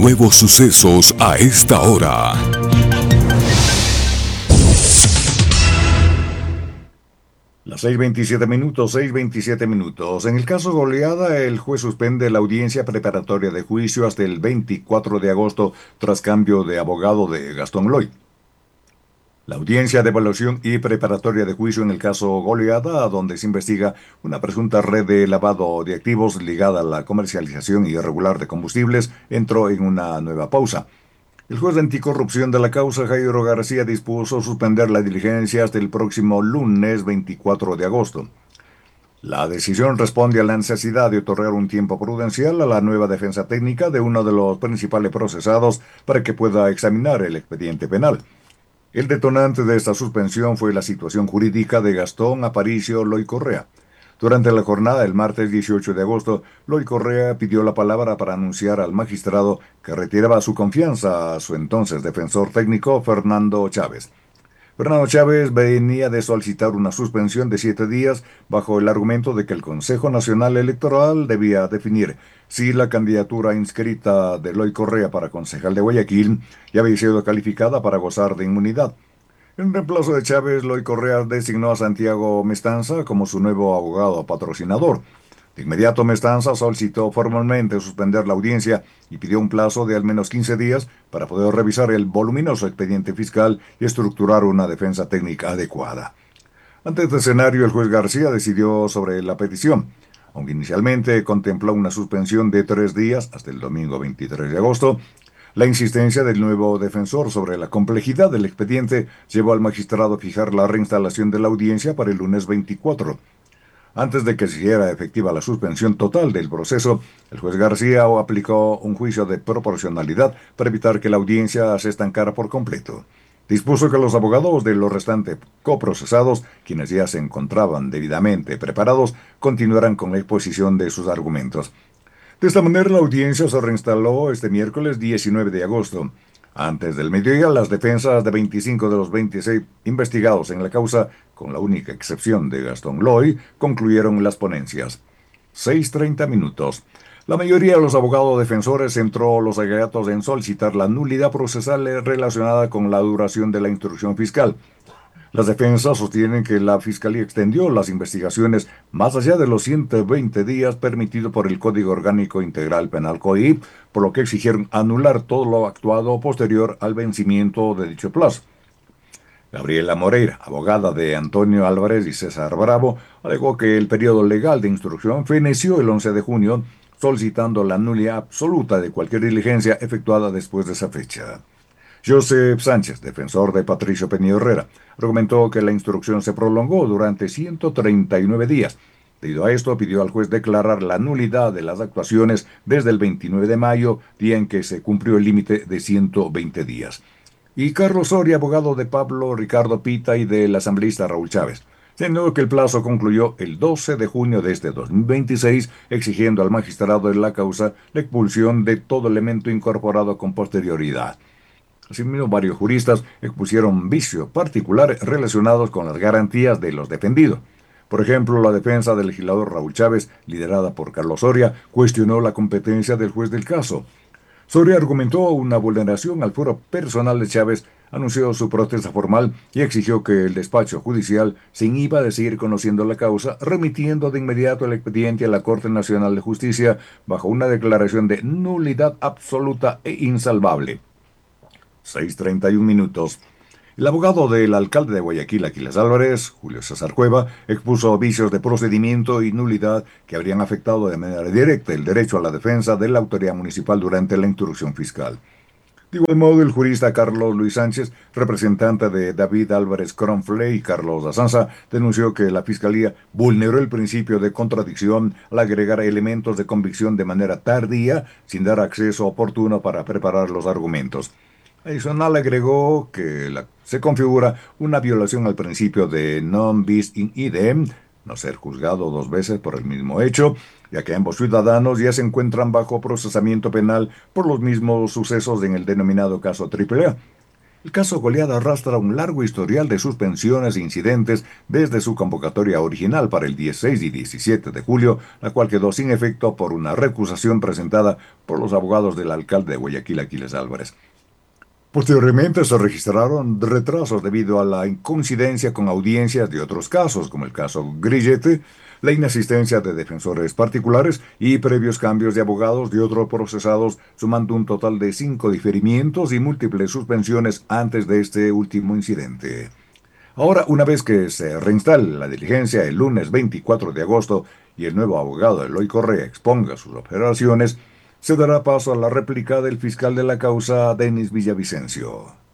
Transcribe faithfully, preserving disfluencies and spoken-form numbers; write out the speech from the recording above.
Nuevos sucesos a esta hora. Las seis veintisiete minutos, seis veintisiete minutos. En el caso Goleada, el juez suspende la audiencia preparatoria de juicio hasta el veinticuatro de agosto tras cambio de abogado de Gastón Loy. La audiencia de evaluación y preparatoria de juicio en el caso Goleada, donde se investiga una presunta red de lavado de activos ligada a la comercialización irregular de combustibles, entró en una nueva pausa. El juez de anticorrupción de la causa, Jairo García, dispuso suspender la diligencia hasta el próximo lunes veinticuatro de agosto. La decisión responde a la necesidad de otorgar un tiempo prudencial a la nueva defensa técnica de uno de los principales procesados para que pueda examinar el expediente penal. El detonante de esta suspensión fue la situación jurídica de Gastón Aparicio Loy Correa. Durante la jornada del martes dieciocho de agosto, Loy Correa pidió la palabra para anunciar al magistrado que retiraba su confianza a su entonces defensor técnico Fernando Chávez. Fernando Chávez venía de solicitar una suspensión de siete días bajo el argumento de que el Consejo Nacional Electoral debía definir si la candidatura inscrita de Loy Correa para concejal de Guayaquil ya había sido calificada para gozar de inmunidad. En reemplazo de Chávez, Loy Correa designó a Santiago Mestanza como su nuevo abogado patrocinador. De inmediato, Mestanza solicitó formalmente suspender la audiencia y pidió un plazo de al menos quince días para poder revisar el voluminoso expediente fiscal y estructurar una defensa técnica adecuada. Ante este escenario, el juez García decidió sobre la petición. Aunque inicialmente contempló una suspensión de tres días hasta el domingo veintitrés de agosto, la insistencia del nuevo defensor sobre la complejidad del expediente llevó al magistrado a fijar la reinstalación de la audiencia para el lunes veinticuatro. Antes de que se hiciera efectiva la suspensión total del proceso, el juez García aplicó un juicio de proporcionalidad para evitar que la audiencia se estancara por completo. Dispuso que los abogados de los restantes coprocesados, quienes ya se encontraban debidamente preparados, continuaran con la exposición de sus argumentos. De esta manera, la audiencia se reinstaló este miércoles diecinueve de agosto. Antes del mediodía, las defensas de veinticinco de los veintiséis investigados en la causa, con la única excepción de Gastón Loy, concluyeron las ponencias. seis treinta minutos. La mayoría de los abogados defensores centró los alegatos en solicitar la nulidad procesal relacionada con la duración de la instrucción fiscal. Las defensas sostienen que la Fiscalía extendió las investigaciones más allá de los ciento veinte días permitidos por el Código Orgánico Integral Penal C O I P, por lo que exigieron anular todo lo actuado posterior al vencimiento de dicho plazo. Gabriela Moreira, abogada de Antonio Álvarez y César Bravo, alegó que el periodo legal de instrucción feneció el once de junio, solicitando la nulidad absoluta de cualquier diligencia efectuada después de esa fecha. Joseph Sánchez, defensor de Patricio Peña Herrera, argumentó que la instrucción se prolongó durante ciento treinta y nueve días. Debido a esto, pidió al juez declarar la nulidad de las actuaciones desde el veintinueve de mayo, día en que se cumplió el límite de ciento veinte días. Y Carlos Soria, abogado de Pablo Ricardo Pita y del asambleísta Raúl Chávez, señaló que el plazo concluyó el doce de junio de este dos mil veintiséis, exigiendo al magistrado de la causa la expulsión de todo elemento incorporado con posterioridad. Asimismo, varios juristas expusieron vicios particulares relacionados con las garantías de los defendidos. Por ejemplo, la defensa del legislador Raúl Chávez, liderada por Carlos Soria, cuestionó la competencia del juez del caso. Soria argumentó una vulneración al fuero personal de Chávez, anunció su protesta formal y exigió que el despacho judicial se inhiba de seguir conociendo la causa, remitiendo de inmediato el expediente a la Corte Nacional de Justicia bajo una declaración de nulidad absoluta e insalvable. seis treinta y un minutos. El abogado del alcalde de Guayaquil, Aquiles Álvarez, Julio César Cueva, expuso vicios de procedimiento y nulidad que habrían afectado de manera directa el derecho a la defensa de la autoridad municipal durante la instrucción fiscal. De igual modo, el jurista Carlos Luis Sánchez, representante de David Álvarez Cronfle y Carlos Azanza, denunció que la Fiscalía vulneró el principio de contradicción al agregar elementos de convicción de manera tardía, sin dar acceso oportuno para preparar los argumentos. Adicional, agregó que la, se configura una violación al principio de non bis in idem, no ser juzgado dos veces por el mismo hecho, ya que ambos ciudadanos ya se encuentran bajo procesamiento penal por los mismos sucesos en el denominado caso Triple A. El caso Goliada arrastra un largo historial de suspensiones e incidentes desde su convocatoria original para el dieciséis y diecisiete de julio, la cual quedó sin efecto por una recusación presentada por los abogados del alcalde de Guayaquil, Aquiles Álvarez. Posteriormente se registraron retrasos debido a la incoincidencia con audiencias de otros casos, como el caso Grillete, la inasistencia de defensores particulares y previos cambios de abogados de otros procesados, sumando un total de cinco diferimientos y múltiples suspensiones antes de este último incidente. Ahora, una vez que se reinstale la diligencia el lunes veinticuatro de agosto y el nuevo abogado Eloy Correa exponga sus operaciones, se dará paso a la réplica del fiscal de la causa, Denis Villavicencio.